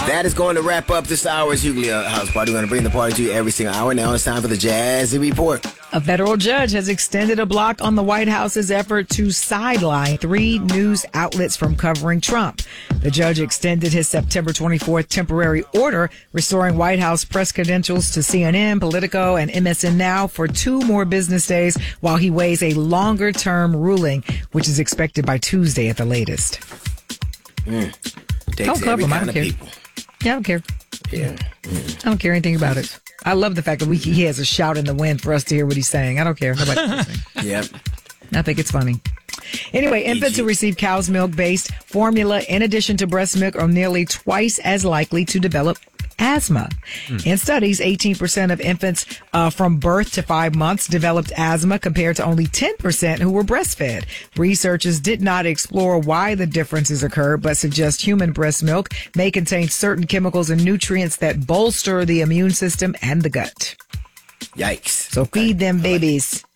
That is going to wrap up this hour's Hughley House Party. We're going to bring the party to you every single hour. Now it's time for the Jazzy Report. A federal judge has extended a block on the White House's effort to sideline 3 news outlets from covering Trump. The judge extended his September 24th temporary order restoring White House press credentials to CNN, Politico, and MSN Now for 2 more business days while he weighs a longer-term ruling, which is expected by Tuesday at the latest. Takes every kind of people. Yeah, I don't care. Yeah. I don't care anything about it. I love the fact that he has a shout in the wind for us to hear what he's saying. I don't care. Nobody Yep. I think it's funny. Anyway, infants who receive cow's milk-based formula in addition to breast milk are nearly twice as likely to develop asthma. In studies, 18% of infants from birth to 5 months developed asthma compared to only 10% who were breastfed. Researchers did not explore why the differences occur, but suggest human breast milk may contain certain chemicals and nutrients that bolster the immune system and the gut. Yikes. So feed them babies.